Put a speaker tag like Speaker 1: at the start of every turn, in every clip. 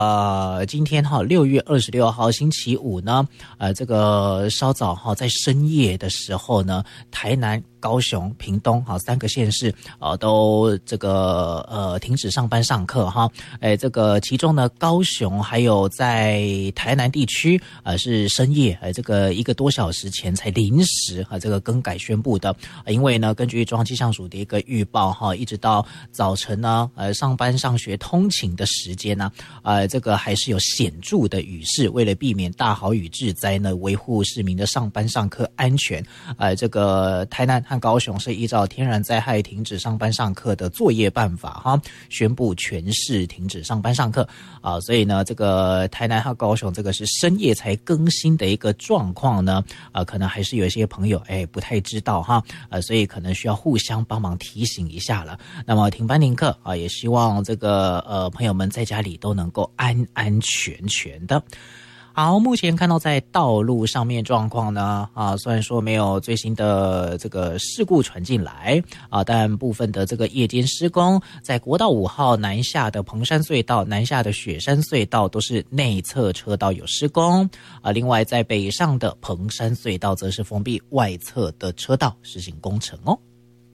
Speaker 1: 今天6月26号星期五呢，这个稍早在深夜的时候呢，台南、高雄、屏东3个县市都这个停止上班上课哈。这个其中呢，高雄还有在台南地区是深夜这个1个多小时前才临时这个更改宣布的，因为呢，根据中央气象署的一个预报一直到早晨呢上班上学通勤的时间呢这个还是有显著的雨势，为了避免大豪雨致灾呢，维护市民的上班上课安全，这个台南和高雄是依照天然灾害停止上班上课的作业办法宣布全市停止上班上课所以呢，这个台南和高雄这个是深夜才更新的一个状况呢，可能还是有一些朋友不太知道所以可能需要互相帮忙提醒一下了。那么停班停课也希望这个朋友们在家里都能够安安全全的。好，目前看到在道路上面状况呢虽然说没有最新的这个事故传进来但部分的这个夜间施工，在国道5号南下的彭山隧道、南下的雪山隧道都是内侧车道有施工另外在北上的彭山隧道则是封闭外侧的车道实行工程哦。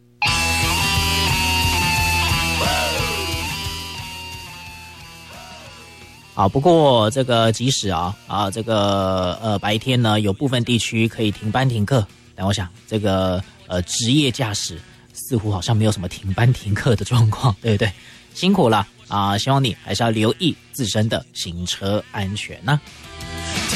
Speaker 1: 不过这个即使这个白天呢有部分地区可以停班停课，但我想这个职业驾驶似乎好像没有什么停班停课的状况，对不对？辛苦了希望你还是要留意自身的行车安全